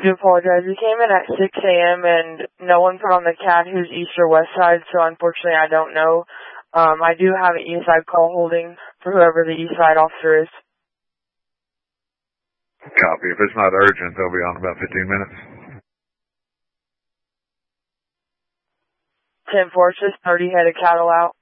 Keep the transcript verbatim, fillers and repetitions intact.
I do apologize. We came in at six a m and no one put on the C A D who's east or west side, so unfortunately I don't know. Um, I do have an east side call holding for whoever the east side officer is. Copy. If it's not urgent, they'll be on about fifteen minutes. ten four, just thirty headed cattle out.